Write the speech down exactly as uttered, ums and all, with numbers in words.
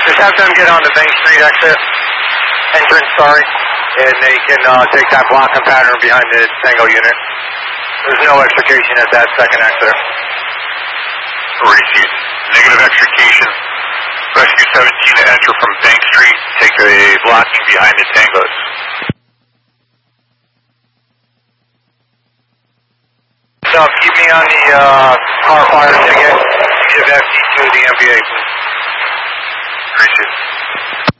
Just have them get on the Bank Street exit, entrance, sorry, and they can uh, take that blocking pattern behind the Tango unit. There's no extrication at that second exit. Received. Negative extrication. Rescue seventeen to enter from Bank Street. Take a blocking behind the Tangos. So keep me on the uh, car fire ticket. Give F T two the M V A, please. Received.